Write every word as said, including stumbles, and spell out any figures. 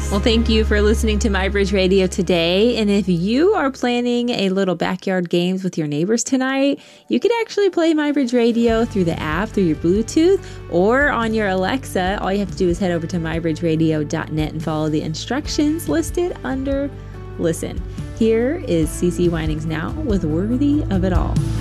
Well, thank you for listening to MyBridge Radio today. And if you are planning a little backyard games with your neighbors tonight, you can actually play MyBridge Radio through the app, through your Bluetooth, or on your Alexa. All you have to do is head over to my bridge radio dot net and follow the instructions listed under Listen. Here is CeCe Winings now with Worthy of It All.